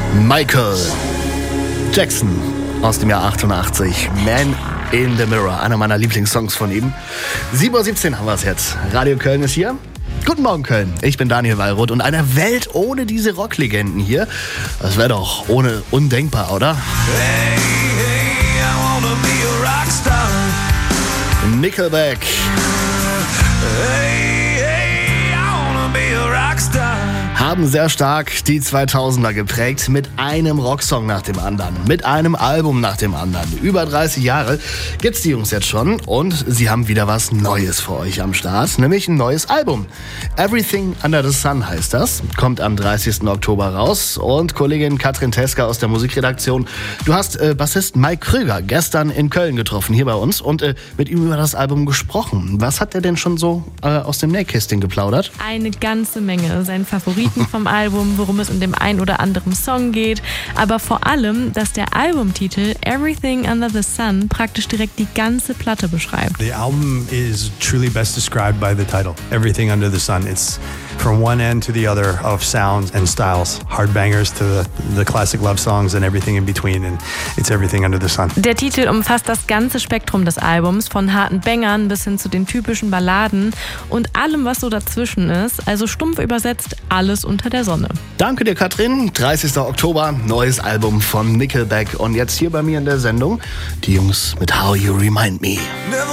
Michael Jackson aus dem Jahr 88. Man in the Mirror, einer meiner Lieblingssongs von ihm. 7:17 Uhr haben wir es jetzt. Radio Köln ist hier. Guten Morgen, Köln. Ich bin Daniel Wallroth und eine Welt ohne diese Rocklegenden hier, das wäre doch ohne undenkbar, oder? Hey, hey, I wanna be a rockstar. Nickelback. Hey, hey, I wanna be a rockstar. Haben sehr stark die 2000er geprägt mit einem Rocksong nach dem anderen, mit einem Album nach dem anderen. Über 30 Jahre gibt's die Jungs jetzt schon und sie haben wieder was Neues für euch am Start, nämlich ein neues Album. Everything Under the Sun heißt das, kommt am 30. Oktober raus und Kollegin Katrin Teska aus der Musikredaktion, du hast Bassist Mike Krüger gestern in Köln getroffen, hier bei uns und mit ihm über das Album gesprochen. Was hat er denn schon so aus dem Nähkästchen geplaudert? Eine ganze Menge. Sein Favoriten vom Album, worum es in dem ein oder anderen Song geht, aber vor allem, dass der Albumtitel Everything Under the Sun praktisch direkt die ganze Platte beschreibt. The album is truly best described by the title, Everything Under the Sun. It's from one end to the other of sounds and styles, hard bangers to the classic love songs and everything in between, and it's everything under the sun. Der Titel umfasst das ganze Spektrum des Albums, von harten Bangern bis hin zu den typischen Balladen und allem, was so dazwischen ist, also stumpf übersetzt, alles unter der Sonne. Danke dir, Katrin. 30. Oktober, neues Album von Nickelback und jetzt hier bei mir in der Sendung die Jungs mit How You Remind Me.